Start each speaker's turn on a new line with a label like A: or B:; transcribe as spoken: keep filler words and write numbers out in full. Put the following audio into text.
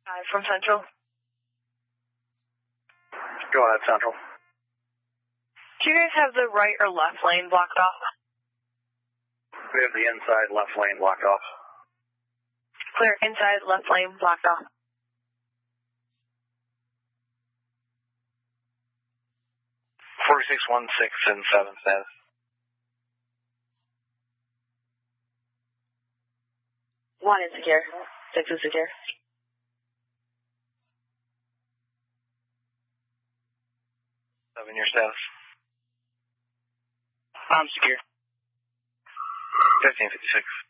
A: Hi, from Central.
B: Go ahead, Central.
A: Do you guys have the right or left lane blocked off?
B: We have the inside left lane blocked off.
A: Clear, inside left lane blocked off.
B: forty-six one six and seven status.
A: One is secure. Six is secure.
B: Seven, your status.
C: I'm secure.
B: fifteen fifty-six.